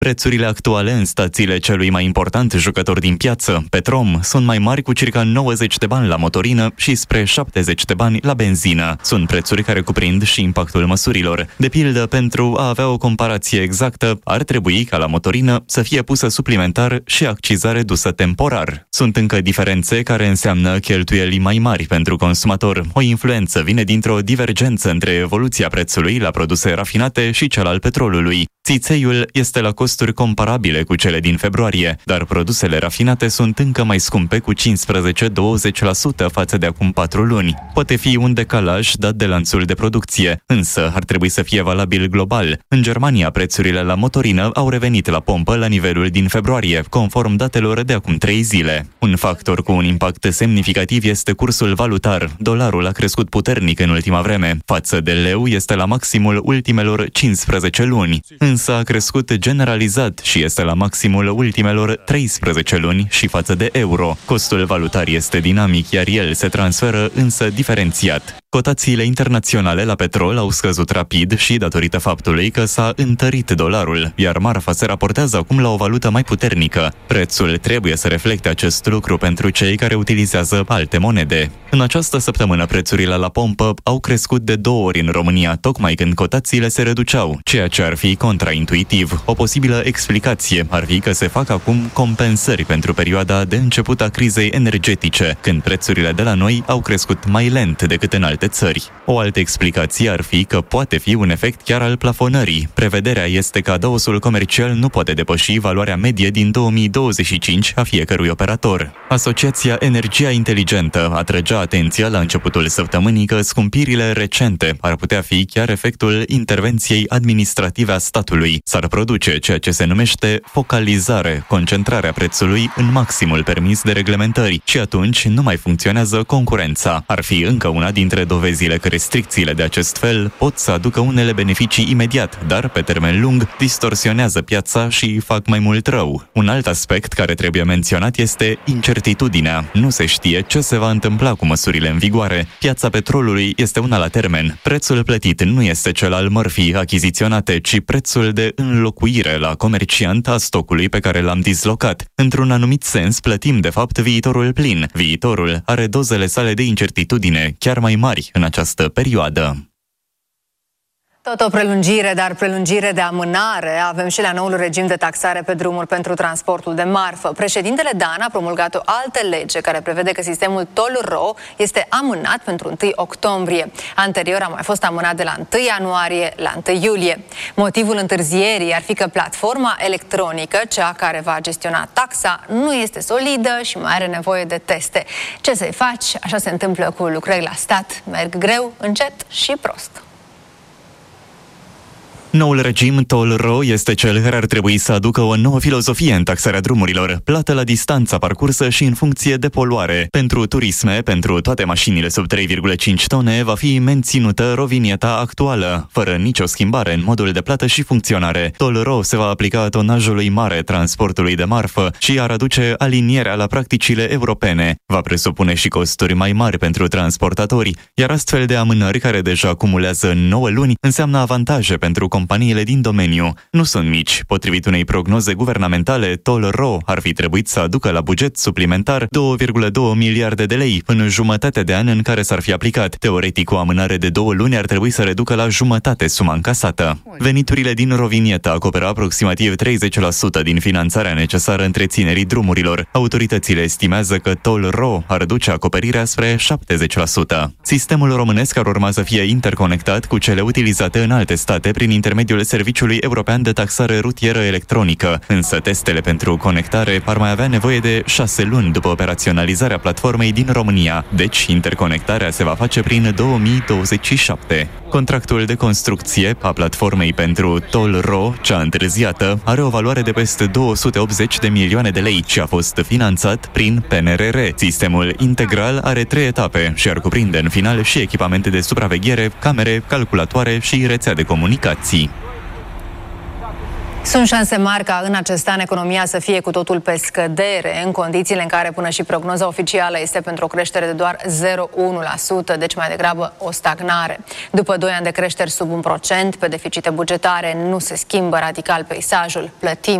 Prețurile actuale în stațiile celui mai important jucător din piață, Petrom, sunt mai mari cu circa 90 de bani la motorină și spre 70 de bani la benzină. Sunt prețuri care cuprind și impactul măsurilor. De pildă, pentru a avea o comparație exactă, ar trebui ca la motorină să fie pusă suplimentar și acciza redusă temporar. Sunt încă diferențe care înseamnă cheltuieli mai mari pentru consumator. O influență vine dintr-o divergență între evoluția prețului la produse rafinate și cel al petrolului. Țițeiul este la costuri comparabile cu cele din februarie, dar produsele rafinate sunt încă mai scumpe cu 15-20% față de acum 4 luni. Poate fi un decalaj dat de lanțul de producție, însă ar trebui să fie valabil global. În Germania, prețurile la motorină au revenit la pompă la nivelul din februarie, conform datelor de acum 3 zile. Un factor cu un impact semnificativ este cursul valutar. Dolarul a crescut puternic în ultima vreme. Față de leu este la maximul ultimelor 15 luni. Însă a crescut generalizat și este la maximul ultimelor 13 luni și față de euro. Costul valutar este dinamic, iar el se transferă însă diferențiat. Cotațiile internaționale la petrol au scăzut rapid și datorită faptului că s-a întărit dolarul, iar marfa se raportează acum la o valută mai puternică. Prețul trebuie să reflecte acest lucru pentru cei care utilizează alte monede. În această săptămână, prețurile la pompă au crescut de 2 ori în România, tocmai când cotațiile se reduceau, ceea ce ar fi contraintuitiv. O posibilă explicație ar fi că se fac acum compensări pentru perioada de început a crizei energetice, când prețurile de la noi au crescut mai lent decât în alte țări. O altă explicație ar fi că poate fi un efect chiar al plafonării. Prevederea este că adaosul comercial nu poate depăși valoarea medie din 2025 a fiecărui operator. Asociația Energia Inteligentă atrăgea atenția la începutul săptămânii că scumpirile recente ar putea fi chiar efectul intervenției administrative a statului. S-ar produce ceea ce se numește focalizare, concentrarea prețului în maximul permis de reglementări și atunci nu mai funcționează concurența. Ar fi încă una dintre dovezile că restricțiile de acest fel pot să aducă unele beneficii imediat, dar pe termen lung distorsionează piața și fac mai mult rău. Un alt aspect care trebuie menționat este incertitudinea. Nu se știe ce se va întâmpla cu măsurile în vigoare. Piața petrolului este una la termen. Prețul plătit nu este cel al mărfii achiziționate, ci prețul de înlocuire la comerciant a stocului pe care l-am dislocat. Într-un anumit sens, plătim de fapt viitorul plin. Viitorul are dozele sale de incertitudine chiar mai mari în această perioadă. Tot o prelungire, dar prelungire de amânare avem și la noul regim de taxare pe drumuri pentru transportul de marfă. Președintele Dan a promulgat o altă lege care prevede că sistemul toll-ro este amânat pentru 1 octombrie. Anterior a mai fost amânat de la 1 ianuarie la 1 iulie. Motivul întârzierii ar fi că platforma electronică, cea care va gestiona taxa, nu este solidă și mai are nevoie de teste. Ce să-i faci? Așa se întâmplă cu lucrări la stat. Merg greu, încet și prost. Noul regim toll-ro este cel care ar trebui să aducă o nouă filozofie în taxarea drumurilor, plată la distanța parcursă și în funcție de poluare. Pentru turisme, pentru toate mașinile sub 3,5 tone, va fi menținută rovinieta actuală, fără nicio schimbare în modul de plată și funcționare. Toll-ro se va aplica tonajului mare transportului de marfă și ar aduce alinierea la practicile europene. Va presupune și costuri mai mari pentru transportatori, iar astfel de amânări care deja acumulează 9 luni înseamnă avantaje pentru companiile din domeniu. Nu sunt mici. Potrivit unei prognoze guvernamentale, toll-ro ar fi trebuit să aducă la buget suplimentar 2,2 miliarde de lei în jumătate de an în care s-ar fi aplicat. Teoretic, o amânare de 2 luni ar trebui să reducă la jumătate suma încasată. Veniturile din rovinietă acoperă aproximativ 30% din finanțarea necesară întreținerii drumurilor. Autoritățile estimează că toll-ro ar duce acoperirea spre 70%. Sistemul românesc ar urma să fie interconectat cu cele utilizate în alte state prin intermediul Serviciului European de Taxare Rutieră Electronică, însă testele pentru conectare ar mai avea nevoie de 6 luni după operaționalizarea platformei din România, deci interconectarea se va face prin 2027. Contractul de construcție a platformei pentru toll-ro, cea întârziată, are o valoare de peste 280 de milioane de lei și a fost finanțat prin PNRR. Sistemul integral are 3 etape și ar cuprinde în final și echipamente de supraveghere, camere, calculatoare și rețea de comunicații. Sunt șanse mari ca în acest an economia să fie cu totul pe scădere, în condițiile în care până și prognoza oficială este pentru o creștere de doar 0,1%, deci mai degrabă o stagnare. După 2 ani de creșteri sub 1%, pe deficite bugetare nu se schimbă radical peisajul. Plătim